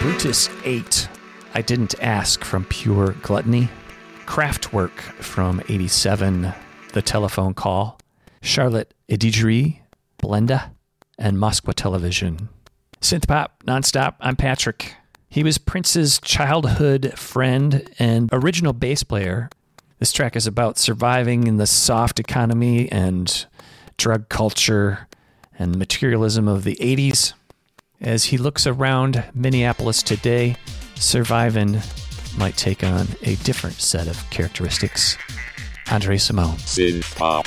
Brutus 8, I Didn't Ask from Pure Gluttony. Kraftwerk from 87, The Telephone Call. Charlotte Edidri, Blenda, and Moskwa Television. Synthpop Nonstop, I'm Patrick. He was Prince's childhood friend and original bass player. This track is about surviving in the soft economy and drug culture and materialism of the 80s. As he looks around Minneapolis today, surviving might take on a different set of characteristics. Andre Simone. Synthpop.